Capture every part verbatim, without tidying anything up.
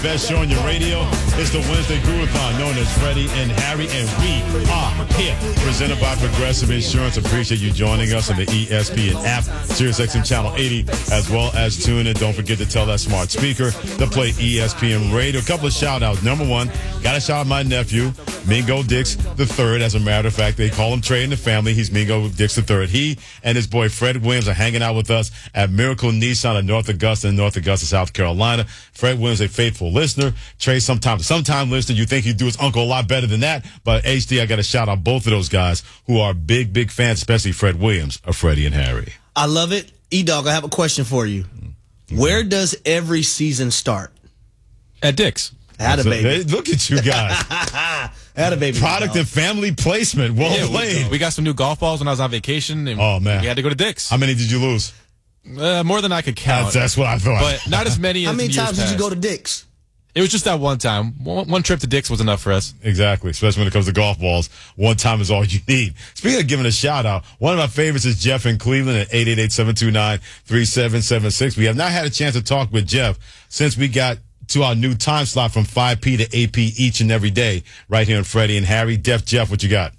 Best show on your radio. It's the Wednesday Groovathon, known as Freddie and Harry, and we are here. Presented by Progressive Insurance. Appreciate you joining us on the E S P N app, SiriusXM Channel eighty, as well as tune in. Don't forget to tell that smart speaker to play E S P N Radio. A couple of shout-outs. Number one, got to shout out my nephew, Mingo Dix the third. As a matter of fact, they call him Trey in the family. He's Mingo Dix the third. He and his boy Fred Williams are hanging out with us at Miracle Nissan in North Augusta, in North Augusta, South Carolina. Fred Williams, a faithful listener. Trey, sometimes, sometime listener. You think you do his uncle a lot better than that. But H D, I got to shout out both of those guys who are big, big fans, especially Fred Williams of Freddie and Harry. I love it. E-Dog, I have a question for you. Mm-hmm. Where does every season start? At Dick's. Had a baby. Hey, look at you guys. Had a baby. Product and family placement. Well yeah, played. We, we got some new golf balls when I was on vacation. And oh, man. We had to go to Dick's. How many did you lose? Uh, more than I could count. That's, that's what I thought. But not as many as How many years times past. did you go to Dick's? It was just that one time. One, one trip to Dick's was enough for us. Exactly, especially when it comes to golf balls. One time is all you need. Speaking of giving a shout-out, one of my favorites is Jeff in Cleveland at eight eight eight, seven two nine, three seven seven six. We have not had a chance to talk with Jeff since we got to our new time slot from five p to eight p each and every day right here in Freddie and Harry. Def Jeff, what you got?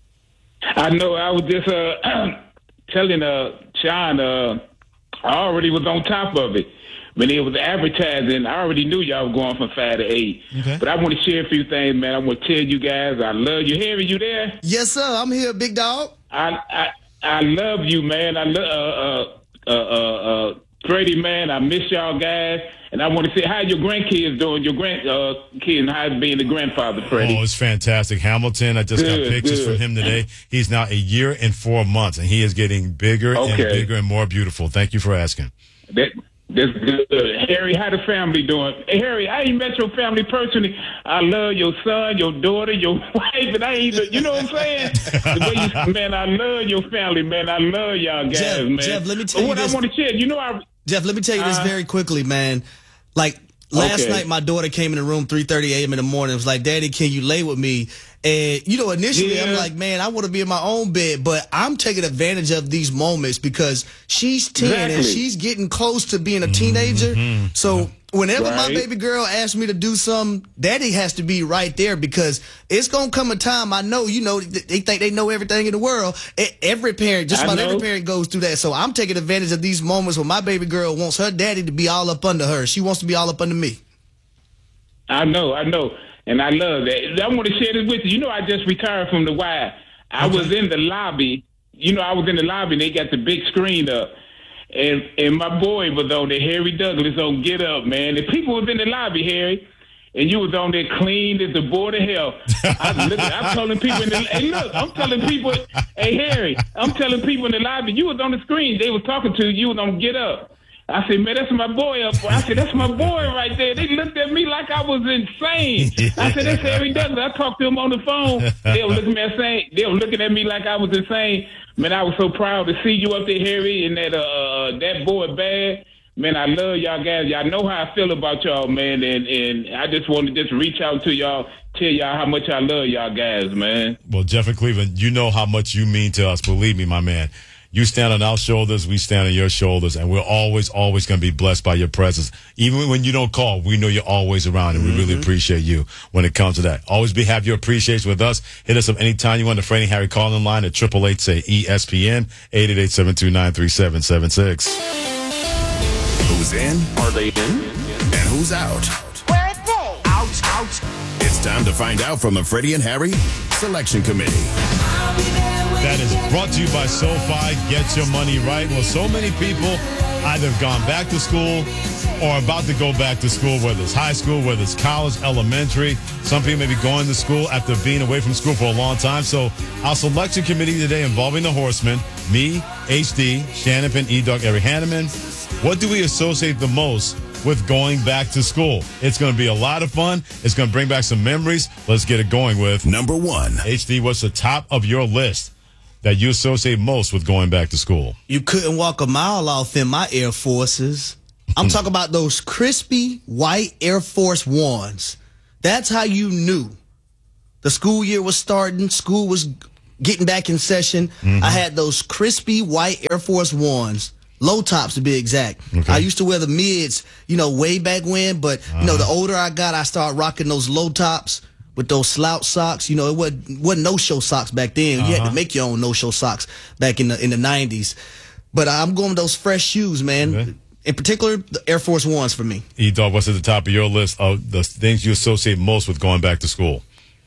I know. I was just uh, telling uh, Sean, uh, I already was on top of it. When it was advertising, I already knew y'all were going from five to eight. Okay. But I want to share a few things, man. I want to tell you guys I love you. Harry, you there? Yes, sir. I'm here, big dog. I I, I love you, man. I love uh, uh, uh, uh, Freddie, man. I miss y'all guys. And I want to say, how your grandkids doing? Your grand uh, kid, how being the grandfather, Freddie? Oh, it's fantastic. Hamilton, I just good, got pictures good. from him today. He's now a year and four months, and he is getting bigger okay. and bigger and more beautiful. Thank you for asking. That, that's good. Harry, how the family doing? Hey, Harry, I ain't met your family personally. I love your son, your daughter, your wife, and I ain't even, you know what I'm saying? The way you, man, I love your family, man. I love y'all guys, Jeff, man. Jeff, let me tell but you what this. I want to share, you know, I... Jeff, let me tell you this uh, very quickly, man. Like, last okay. night, my daughter came in the room three thirty a.m. in the morning. It was like, Daddy, can you lay with me? And, you know, initially, yeah. I'm like, man, I want to be in my own bed. But I'm taking advantage of these moments because she's ten exactly. and she's getting close to being a teenager. Mm-hmm. So yeah. whenever right. my baby girl asks me to do something, Daddy has to be right there because it's going to come a time, I know, you know, they think they know everything in the world. Every parent, just I about know. every parent goes through that. So I'm taking advantage of these moments when my baby girl wants her daddy to be all up under her. She wants to be all up under me. I know, I know. And I love that. I want to share this with you. You know, I just retired from the Wire. I okay. was in the lobby. You know, I was in the lobby, and they got the big screen up. And and my boy was on there, Harry Douglas, on Get Up, man. The people was in the lobby, Harry, and you was on there clean as the board of hell. I, look, I'm telling people in the hey, look, I'm telling people, hey, Harry, I'm telling people in the lobby, you was on the screen. They was talking to you. You was on Get Up. I said, man, that's my boy up. I said, that's my boy right there. They looked at me like I was insane. Yeah. I said, that's Harry Douglas. I talked to him on the phone. They were looking at me, they were looking at me like I was insane. Man, I was so proud to see you up there, Harry, and that uh that boy Bad. Man, I love y'all guys. Y'all know how I feel about y'all, man. And and I just want to just reach out to y'all, tell y'all how much I love y'all guys, man. Well, Jeff in Cleveland, you know how much you mean to us. Believe me, my man. You stand on our shoulders, we stand on your shoulders, and we're always, always going to be blessed by your presence. Even when you don't call, we know you're always around, and mm-hmm. we really appreciate you when it comes to that. Always be have your appreciation with us. Hit us up anytime you want. The Freddie and Harry calling line at triple eight say E S P N, eight eight eight, seven two nine, three seven seven six. Who's in? Are they in? And who's out? Where are they? Out, out. It's time to find out from the Freddie and Harry Selection Committee. That is brought to you by SoFi. Get your money right. Well, so many people either have gone back to school or about to go back to school, whether it's high school, whether it's college, elementary. Some people may be going to school after being away from school for a long time. So our selection committee today involving the Horsemen, me, H D, Shannon Penn, E-Dog, Eric Hanneman. What do we associate the most with going back to school? It's going to be a lot of fun. It's going to bring back some memories. Let's get it going with number one. H D, what's the top of your list that you associate most with going back to school? You couldn't walk a mile off in my Air Forces. I'm talking about those crispy white Air Force Ones. That's how you knew the school year was starting. School was getting back in session. Mm-hmm. I had those crispy white Air Force Ones. Low tops to be exact. Okay. I used to wear the mids, you know, way back when, but Uh-huh. you know, the older I got, I started rocking those low tops with those slouch socks. You know, it wasn't, wasn't no-show socks back then. Uh-huh. You had to make your own no-show socks back in the in the nineties. But I'm going with those fresh shoes, man. Okay. In particular, the Air Force Ones for me. E-Dog, what's at the top of your list of the things you associate most with going back to school?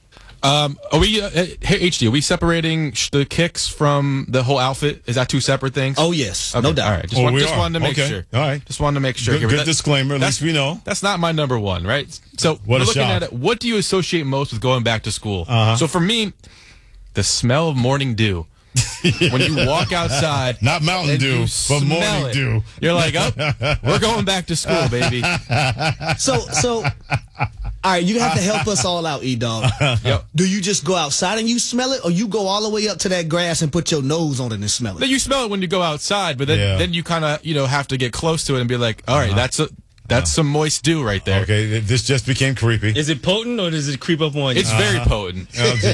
Um, are we, uh, hey, H D, are we separating sh- the kicks from the whole outfit? Is that two separate things? Oh, yes. Okay, No doubt. All right. Just, Oh, want, we just are. wanted to make Okay. sure. All right. Just wanted to make sure. Good, Okay, good that- disclaimer. At that's- least we know. That's not my number one, right? So What we're a looking shock. at it. What do you associate most with going back to school? Uh-huh. So for me, the smell of morning dew. When you walk outside, Not Mountain and Dew, you but smell morning it, dew. You're like, oh, we're going back to school, baby. So, so, all right, you have to help us all out, E-Dog. Yep. Do you just go outside and you smell it, or you go all the way up to that grass and put your nose on it and smell Then it? you smell it when you go outside, but then Yeah. then you kind of you know have to get close to it and be like, all right, that's a that's some moist dew right there. Okay, th- this just became creepy. Is it potent or does it creep up on you? It's very potent.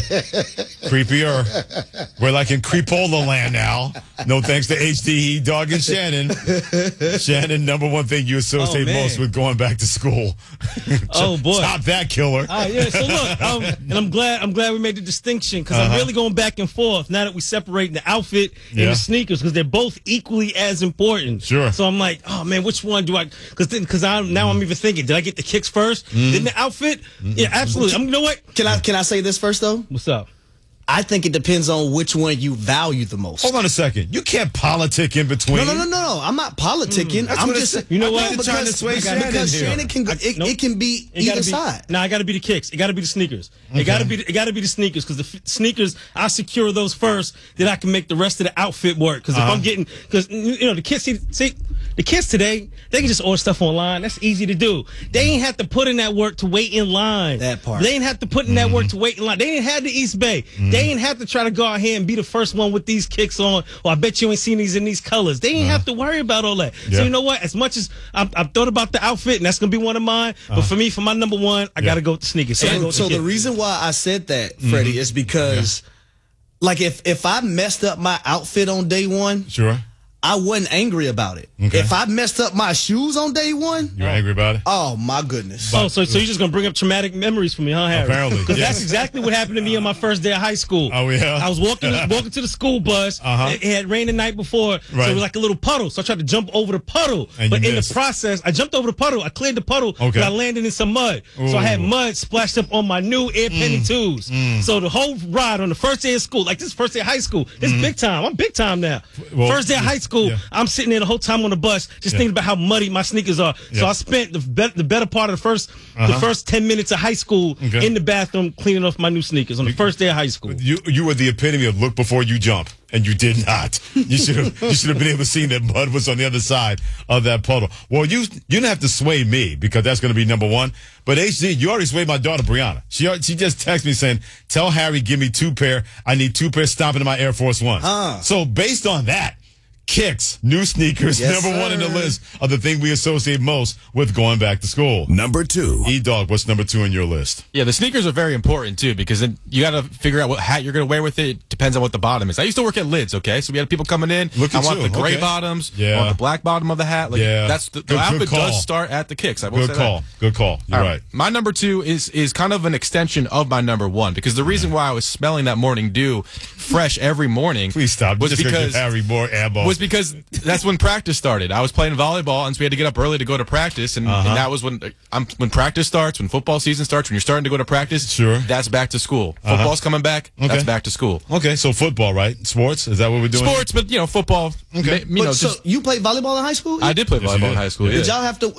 Creepier. We're like in Creepola land now. No thanks to H D, Dog, and Shannon. Shannon, number one thing you associate Oh, man. most with going back to school. Oh, boy. Stop that killer. All right, yeah. So look, um, and I'm glad I'm glad we made the distinction because Uh-huh. I'm really going back and forth now that we separate the outfit and Yeah. the sneakers because they're both equally as important. Sure. So I'm like, oh man, which one do I? Because then because I now I'm even thinking, did I get the kicks first? Mm-hmm. Then the outfit? Yeah, absolutely. I'm, you know what? Can I can I say this first though? What's up? I think it depends on which one you value the most. Hold on a second. You can't politic in between. No, no, no, no, no. I'm not politicking. That's I'm what just it's- You know I what? think because, they're trying to sway because Shannon here. Shannon can go, I- it, nope. it can be It gotta either be, side. Nah, I got to be the kicks. It got to be the sneakers. It got to be. The, it got to be the sneakers because the f- sneakers I secure those first, then I can make the rest of the outfit work. Because Uh-huh. if I'm getting, because you know the kids see, see the kids today, they can just order stuff online. That's easy to do. They ain't have to put in that work to wait in line. That part. They ain't have to put in that work to wait in line. They ain't had the East Bay. They ain't have to try to go out here and be the first one with these kicks on. Or I bet you ain't seen these in these colors. They ain't have to worry about all that. Yeah. So you know what? As much as I've, I've thought about the outfit, and that's gonna be one of mine. But for me, for my number one, I Yeah. gotta go with the sneakers. So, I go So, with so the the kicks. reason why I said that, Freddie, is because, like, if if I messed up my outfit on day one, Sure. I wasn't angry about it. Okay. If I messed up my shoes on day one, You're angry about it? oh my goodness. Oh, so so you're just gonna bring up traumatic memories for me, huh, Harry? Apparently, because yes. that's exactly what happened to me on my first day of high school. Oh, yeah? I was walking walking to the school bus. Uh-huh. It, it had rained the night before, so Right. it was like a little puddle. So I tried to jump over the puddle, And but you in missed. the process, I jumped over the puddle. I cleared the puddle, Okay. but I landed in some mud. So I had Ooh. mud splashed up on my new Air Penny twos. So the whole ride on the first day of school, like this first day of high school, this is big time. I'm big time now. Well, first day of high school, yeah. I'm sitting there the whole time on the bus, just Yeah. thinking about how muddy my sneakers are. So Yeah. I spent the, be- the better part of the first the Uh-huh. first ten minutes of high school Okay. in the bathroom cleaning off my new sneakers on the first day of high school. You you were the epitome of look before you jump, and you did not. You should have you should have been able to see that mud was on the other side of that puddle. Well, you you didn't have to sway me because that's going to be number one. But H D, you already swayed my daughter Brianna. She al- she just texted me saying, "Tell Harry give me two pair. I need two pairs stomping in my Air Force Ones." Huh. So based on that. Kicks, new sneakers, Yes, number one in the sir. list of the thing we associate most with going back to school. Number two. E-Dog, what's number two on your list? Yeah, the sneakers are very important too because then you got to figure out what hat you're going to wear with it. It depends on what the bottom is. I used to work at Lids, okay? So we had people coming in. Look I at want you, the gray okay. bottoms. Yeah. I want the black bottom of the hat. Like, Yeah. That's the, Good- the good outfit call. does start at the kicks. I will Good say call. that. Good call. You're All right. My number two is is kind of an extension of my number one because the reason why I was smelling that morning dew fresh every morning Please stop. was Just gonna because give Harry more ammo. was because that's when practice started. I was playing volleyball, and so we had to get up early to go to practice, and, Uh-huh. and that was when I'm when practice starts, when football season starts, when you're starting to go to practice. Sure. That's back to school. Football's coming back. Okay. That's back to school. Okay, so football, right? Sports? Is that what we're doing? Sports, but you know, football. Okay. ma- You know, But so just, you played volleyball in high school? I did play Yes, you volleyball in did. high school. Yeah. Did Yeah. y'all have to?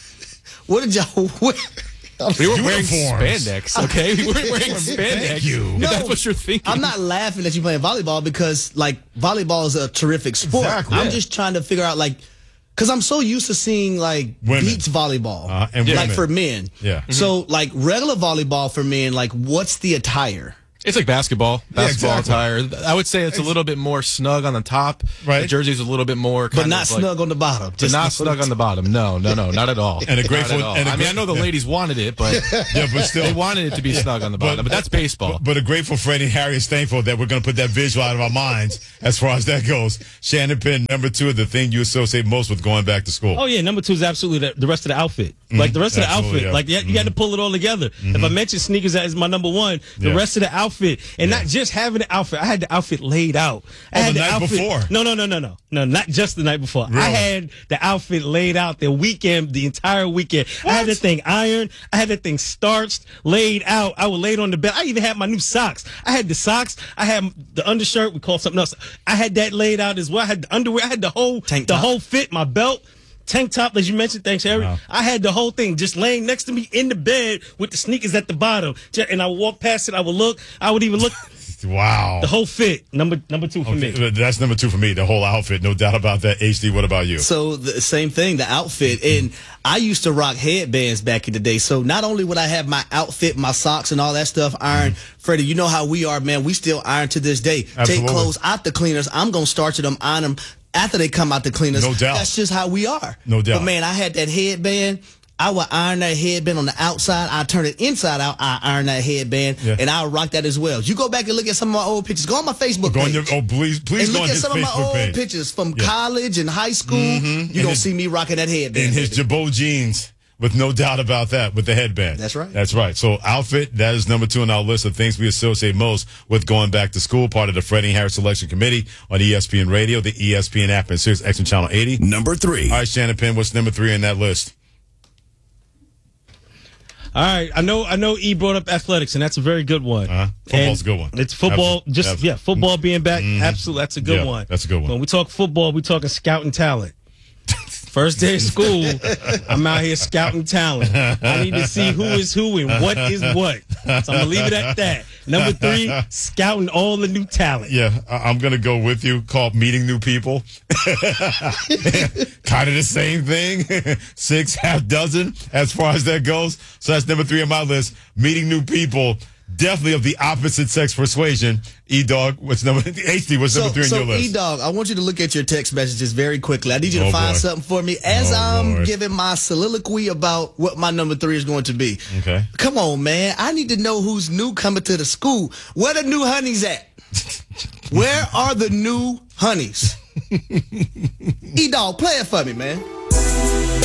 What did y'all wear? We weren't wearing Uniforms. spandex, okay? We weren't wearing spandex. Thank you. If No, that's what you're thinking. I'm not laughing that you playing volleyball because like volleyball is a terrific sport. Exactly. I'm Yeah. just trying to figure out like, because I'm so used to seeing like Women. beach volleyball, Uh, and like women. for men. Yeah. So like regular volleyball for men, like what's the attire? It's like basketball, basketball Yeah, exactly. attire. I would say it's a little bit more snug on the top. Right. The jersey's a little bit more, kind But not of like, snug on the bottom. but not snug on the bottom. No, no, no, not at all. And a Not grateful- at all. and a I mean, I know the yeah. ladies wanted it, but Yeah, but still. they wanted it to be snug on the bottom. But, that's baseball. But, but a grateful Freddie and Harry is thankful that we're going to put that visual out of our minds as far as that goes. Shannon Penn, number two, the thing you associate most with going back to school. Oh yeah, number two is absolutely the, the rest of the outfit. Like the rest of the Absolutely, outfit, yeah. like you, you had to pull it all together. If I mentioned sneakers as my number one, the Yeah. rest of the outfit, and Yeah. not just having the outfit. I had the outfit laid out. I Oh, had the night outfit, before. No, no, no, no, no, no, not just the night before. Really? I had the outfit laid out the weekend, the entire weekend. I had the thing ironed. I had the thing starched, laid out. I would lay it on the bed. I even had my new socks. I had the socks. I had the undershirt. We call something else. I had that laid out as well. I had the underwear. I had the whole Tank the top. whole fit. My belt. Tank top, as you mentioned, thanks, Harry. Wow. I had the whole thing just laying next to me in the bed with the sneakers at the bottom. Ju- And I would walk past it, I would look, I would even look, Wow. the whole fit. Number number two for me. Okay, that's number two for me, the whole outfit. No doubt about that. H D, what about you? So the same thing, the outfit. And I used to rock headbands back in the day. So not only would I have my outfit, my socks and all that stuff ironed, Freddie, you know how we are, man. We still iron to this day. Absolutely. Take clothes out the cleaners. I'm going to starch them, iron them after they come out the cleaners. No doubt. That's just how we are. No doubt. But man, I had that headband. I would iron that headband on the outside. I turn it inside out. I iron that headband, Yeah. and I rock that as well. You go back and look at some of my old pictures. Go on my Facebook Go on page. your, oh, please, please and go look on at his some of my Facebook old page. pictures from Yeah. college and high school. And You don't his- see me rocking that headband. In his baby. Jabot jeans, with no doubt about that, with the headband. That's right. That's right. So outfit, that is number two on our list of things we associate most with going back to school, part of the Freddie and Harry Selection Committee on E S P N Radio, the E S P N app, and Sirius X M Channel eighty. Number three. All right, Shannon Penn, what's number three on that list? All right, I know I know E brought up athletics, and that's a very good one. Uh-huh. Football's And a good one. It's football, Absolutely. just Absolutely. yeah, football being back, absolutely, that's a good Yeah, one. that's a good one. When we talk football, we talking scouting talent. First day of school, I'm out here scouting talent. I need to see who is who and what is what. So I'm gonna leave it at that. Number three, scouting all the new talent. Yeah, I- I'm going to go with you, called meeting new people. Kind of the same thing. Six, half dozen as far as that goes. So that's number three on my list. Meeting new people, definitely of the opposite sex persuasion. E-Dog, what's number, H D, what's So, number three on so your list? E-Dog, I want you to look at your text messages very quickly. I need you to Oh, find boy. something for me as Oh, I'm Lord. giving my soliloquy about what my number three is going to be. Okay. Come on, man. I need to know who's new coming to the school. Where the new honeys at? Where are the new honeys? E-Dog, play it for me, man.